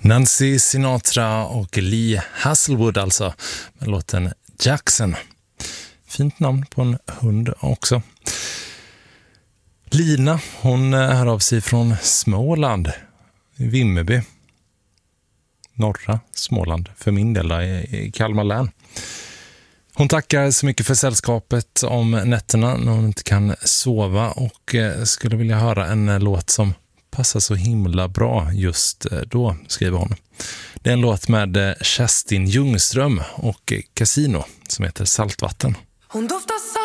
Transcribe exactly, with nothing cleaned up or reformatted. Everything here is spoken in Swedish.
Nancy Sinatra och Lee Hasselwood alltså, med låten Jackson. Fint namn på en hund också. Lina, hon hör av sig från Småland, i Vimmerby. Norra Småland, för min del där, i Kalmar län. Hon tackar så mycket för sällskapet om nätterna när hon inte kan sova och skulle vilja höra en låt som passar så himla bra just då, skriver hon. Det är en låt med Kerstin Ljungström och Casino som heter Saltvatten. Hon doftar